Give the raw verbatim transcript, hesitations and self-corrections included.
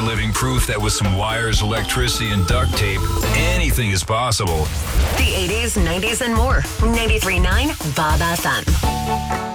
living proof that with some wires, electricity, and duct tape, anything is possible. The eighties, nineties, and more. ninety-three point nine Bob F M.